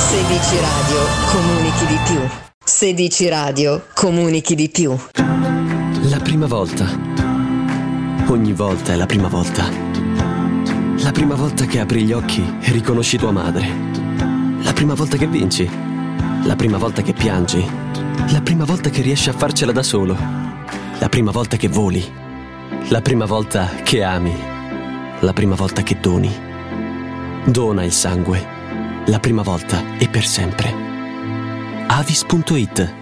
16 Radio, comunichi di più. 16 Radio, comunichi di più. La prima volta. Ogni volta è la prima volta. La prima volta che apri gli occhi e riconosci tua madre. La prima volta che vinci. La prima volta che piangi. La prima volta che riesci a farcela da solo. La prima volta che voli. La prima volta che ami. La prima volta che doni. Dona il sangue. La prima volta e per sempre. Avis.it